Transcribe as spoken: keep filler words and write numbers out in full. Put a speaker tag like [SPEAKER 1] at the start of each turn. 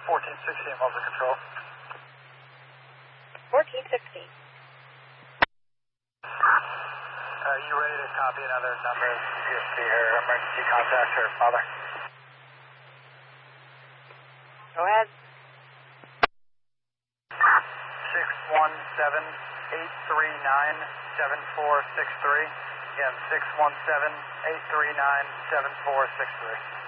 [SPEAKER 1] fourteen sixteen, muzzle control.
[SPEAKER 2] fourteen sixteen.
[SPEAKER 1] Are you ready to copy another number? C S T here, emergency contact her father.
[SPEAKER 2] Go ahead.
[SPEAKER 1] six one seven, eight three nine, seven four six three. Again, six one seven, eight three nine, seven four six three.